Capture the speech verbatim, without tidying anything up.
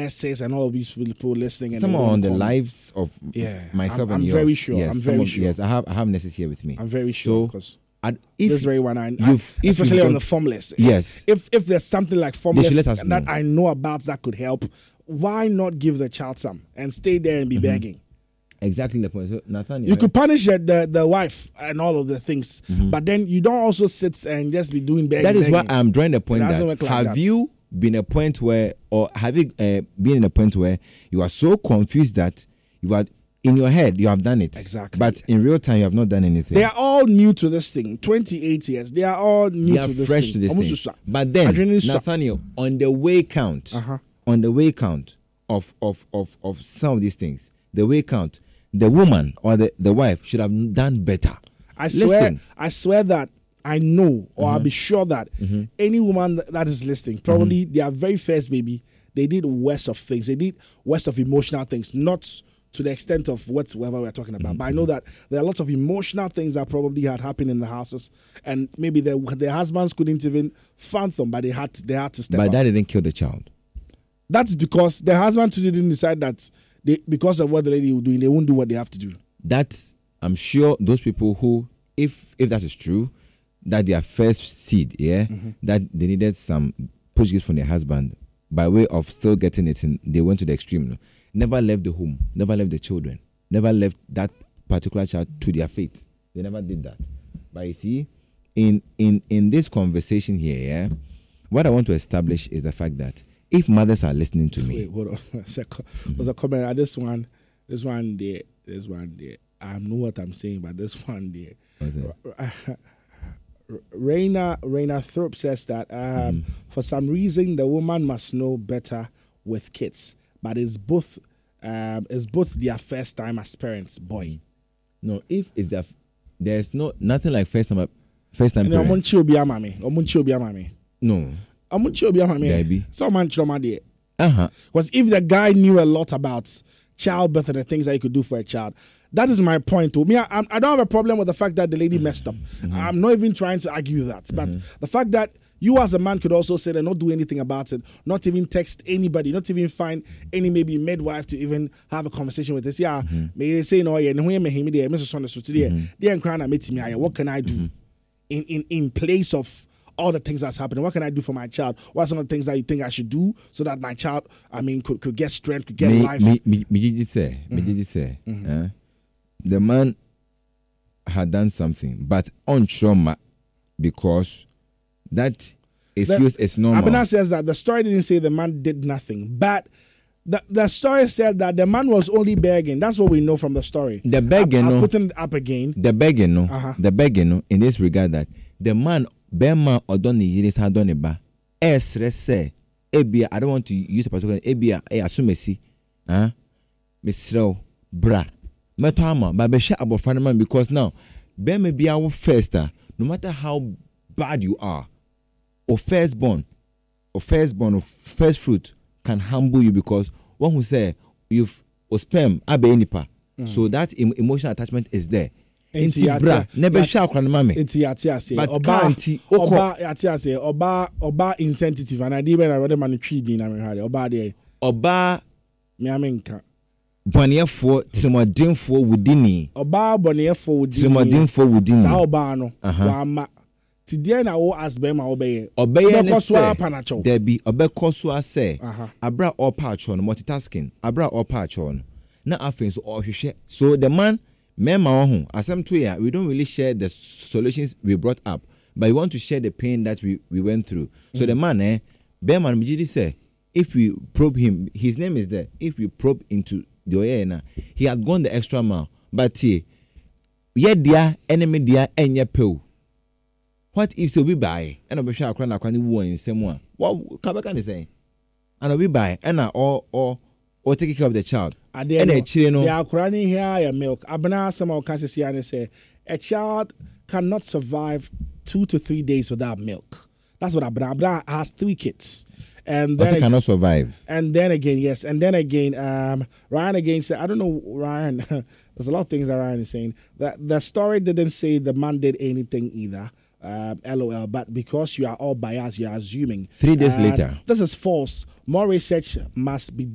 nurses and all of these people listening. And some are on the comment. lives of yeah. myself I'm, and I'm yours. very sure. Yes, I'm some very of, sure. Yes, I have I have nurses here with me. I'm very sure. So, and if this very one, I, you've, I if especially you've on got, the formless. Yes. If if there's something like formless let us that know. I know about that could help, why not give the child some and stay there and be mm-hmm. begging? Exactly the point. So, Nathaniel, you right? could punish the, the the wife and all of the things, mm-hmm. but then you don't also sit and just be doing begging. That is begging. why I'm drawing the point that like have that. you been a point where, or have you uh, been in a point where you are so confused that you are in your head you have done it exactly, but in real time you have not done anything. They are all new to this thing. twenty-eight years. They are all new they are to this fresh thing. to this thing. But then, Nathaniel, on the way count, uh-huh. on the way count of of of of some of these things, the way count. The woman or the, the wife should have done better. I swear, Listen. I swear that I know, or mm-hmm. I'll be sure that mm-hmm. any woman that, that is listening, probably mm-hmm. their very first baby, they did worst of things. They did worst of emotional things, not to the extent of whatever we're talking about. Mm-hmm. But I know that there are lots of emotional things that probably had happened in the houses, and maybe the their husbands couldn't even fathom, but they had to, they had to step But up. that didn't kill the child. That's because the husband too didn't decide that they, because of what the lady was doing, they won't do what they have to do. That I'm sure those people who, if if that is true, that their first seed, yeah, mm-hmm. that they needed some push gifts from their husband by way of still getting it, and they went to the extreme. No? Never left the home, never left the children, never left that particular child to their fate. They never did that. But you see, in in in this conversation here, yeah, what I want to establish is the fact that if mothers are listening to me, wait, hold on. There's a comment at this one, this one there. This one there. I know what I'm saying, but this one there. Raina Raina Thorpe says that um, mm. for some reason the woman must know better with kids, but it's both um, it's both their first time as parents. Boy, no, if it's their, there's no nothing like first time first time no, parents. No, Maybe. Someone trauma there. Uh huh. Because if the guy knew a lot about childbirth and the things that you could do for a child. That is my point too. Me, I, I don't have a problem with the fact that the lady messed up. Mm-hmm. I'm not even trying to argue that. But mm-hmm. the fact that you as a man could also sit and not do anything about it, not even text anybody, not even find any maybe midwife to even have a conversation with this. Yeah, mm-hmm. maybe say no, yeah, no, me me there, Missus Sonda so today, they and crying meet me. What can I do mm-hmm. in, in in place of all the things that's happening? What can I do for my child? What are some of the things that you think I should do so that my child, I mean, could, could get strength, could get me, life? Me, me, me did say, me did say, mm-hmm. uh, the man had done something, but on trauma because that it feels it's normal. Abena says that the story didn't say the man did nothing, but the the story said that the man was only begging. That's what we know from the story. The begging, I'm, I'm no, putting it up again. The begging, no, uh-huh. the begging, no, in this regard that the man. Bema odoni yiris hadoni ba. Esre se ebia. I don't want to use a particular ebia. E asumesi, ah, misro bra. Metama ba be share about man because now bema be our first. No matter how bad you are, or firstborn, or firstborn, or first fruit can humble you because one who say you've or sperm abe nipa. So that em- emotional attachment is there. Inti bra never shall kwan mama inti yati ase oba anti oba yati ase oba oba insensitive and I dey when I rather man twi din na me hade oba dey oba me amenka boniefo trimodinfo wudini oba boniefo wudini trimodinfo wudini sa oba no wa ma ti dey na wo asbe ma obeye obeye ne so apanacho there be obekoso ase abra opa acho no multitasking abra opa acho no na afen so ohwehwe so the man Mema ohu asem to ya we don't really share the solutions we brought up but we want to share the pain that we, we went through. So mm-hmm. the man eh Bearman Mijidi say if we probe him, his name is there. If we probe into the Oyena, he had gone the extra mile. But he yeah dear enemy dear enya pew. What if so we buy and we shall crown a one in same one? What Kabaka is saying? And we buy and or or or taking care of the child. And then they are crying here milk. Abena some of Cassian say a child cannot survive two to three days without milk. That's what Abena Abena has three kids. And then again, cannot survive. And then again, yes. And then again, um, Ryan again said, I don't know, Ryan. There's a lot of things that Ryan is saying. That the story didn't say the man did anything either. Um, LOL, but because you are all biased, you are assuming. Three days uh, later. This is false. More research must be